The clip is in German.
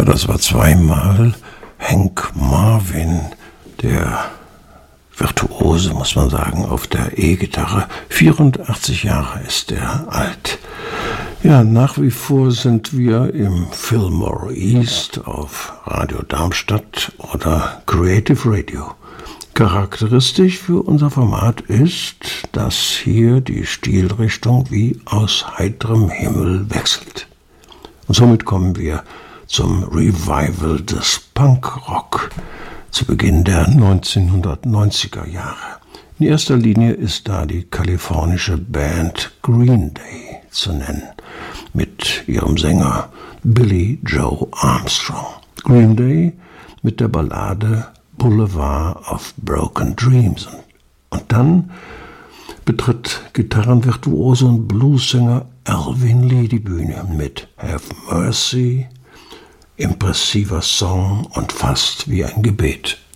das war zweimal Hank Marvin, der Virtuose, muss man sagen, auf der E-Gitarre. 84 Jahre ist er alt. Ja, nach wie vor sind wir im Fillmore East auf Radio Darmstadt oder Creative Radio. Charakteristisch für unser Format ist, dass hier die Stilrichtung wie aus heiterem Himmel wechselt. Und somit kommen wir zum Revival des Punkrock zu Beginn der 1990er Jahre. In erster Linie ist da die kalifornische Band Green Day zu nennen, mit ihrem Sänger Billy Joe Armstrong. Green Day mit der Ballade Boulevard of Broken Dreams. Und dann betritt Gitarrenvirtuose und Bluessänger Alvin Lee die Bühne mit Have Mercy, impressiver Song und fast wie ein Gebet.